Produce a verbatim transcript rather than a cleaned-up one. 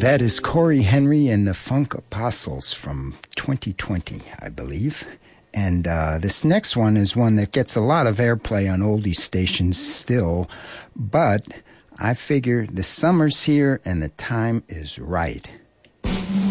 That is Corey Henry and the Funk Apostles from twenty twenty, I believe. And uh, this next one is one that gets a lot of airplay on oldie stations still, but I figure the summer's here and the time is right.